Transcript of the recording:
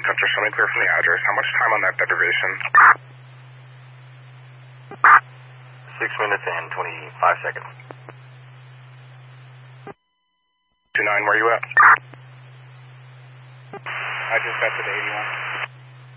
Center, show me clear from the address. How much time on that deprivation? 6 minutes and 25 seconds. 29, where you at? I just got to the 81.